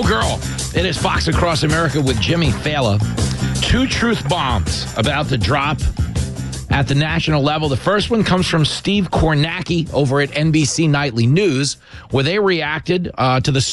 Oh, girl. It is Fox Across America with Jimmy Fallon. 2 truth bombs about to drop at the national level. The first one comes from Steve Kornacki over at NBC Nightly News, where they reacted to the